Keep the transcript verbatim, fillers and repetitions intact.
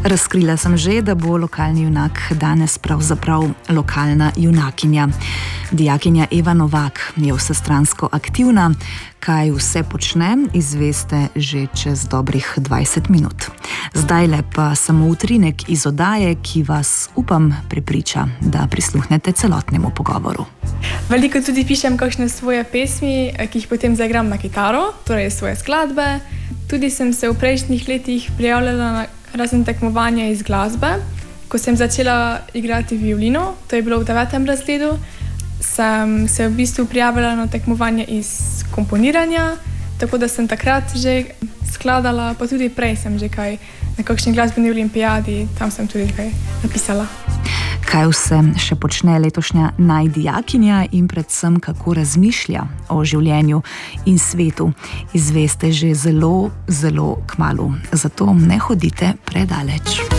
Razkrila sem že, da bo lokalni junak danes pravzaprav lokalna junakinja. Dijakinja Eva Novak je vsestransko aktivna. Kaj vse počne, izveste že čez dobrih dvajset minut. Zdajle pa samo utrinek iz oddaje, ki vas, upam, prepriča, da prisluhnete celotnemu pogovoru. Veliko tudi pišem kakšne svoje pesmi, ki jih potem zaigram na kitaro, torej svoje skladbe. Tudi sem se v prejšnjih letih prijavljala na razne tekmovanja iz glasbe. Ko sem začela igrati violino, to je bilo v devetem razredu, sem se v bistvu prijavila na tekmovanje iz komponiranja, tako da sem takrat že skladala, pa tudi prej sem že kaj na kakšni glasbeni olimpijadi, tam sem tudi kaj napisala. Kaj vse še počne letošnja najdijakinja in predvsem kako razmišlja o življenju in svetu, izveste že zelo, zelo kmalu. Zato ne hodite predaleč.